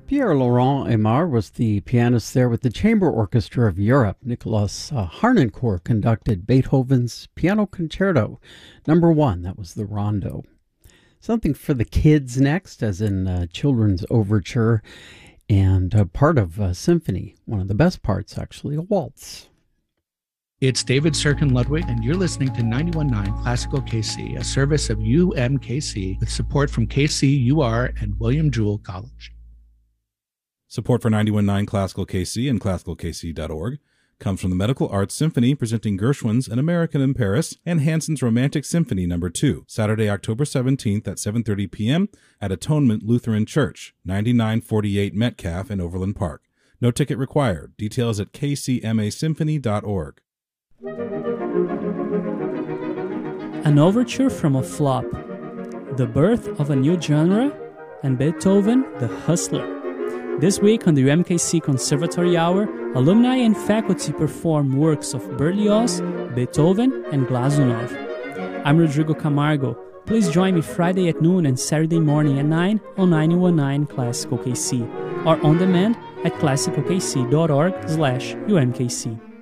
Pierre-Laurent Aimard was the pianist there with the Chamber Orchestra of Europe. Nicolas Harnoncourt conducted Beethoven's Piano Concerto No. 1. That was the Rondo. Something for the kids next, as in children's overture, and part of a symphony. One of the best parts, actually, a waltz. It's David Sirkin Ludwig, and you're listening to 91.9 Classical KC, a service of UMKC with support from KCUR and William Jewell College. Support for 91.9 Classical KC and classicalkc.org comes from the Medical Arts Symphony presenting Gershwin's An American in Paris and Hansen's Romantic Symphony No. 2, Saturday, October 17th at 7:30 p.m. at Atonement Lutheran Church, 9948 Metcalf in Overland Park. No ticket required. Details at kcmasymphony.org. An overture from a flop, the birth of a new genre, and Beethoven, the Hustler. This week on the UMKC Conservatory Hour, alumni and faculty perform works of Berlioz, Beethoven, and Glazunov. I'm Rodrigo Camargo. Please join me Friday at noon and Saturday morning at 9 on 91.9 Classical KC, or on demand at classicalkc.org/UMKC.